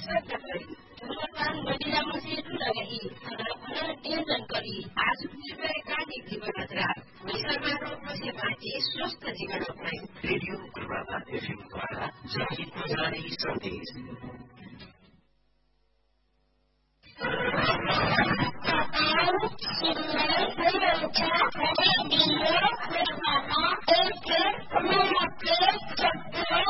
सर्त गरी धूम्रपान गरिरहेपछि लगी र नियन्त्रण गरी आज गएका जीवनयात्रा विषयमा रोगपछि बाँची स्वस्थ जीवन अपनाई रेडियो पूर्वाभात एफएमद्वारा जनहितमा जारी सन्देश। शिव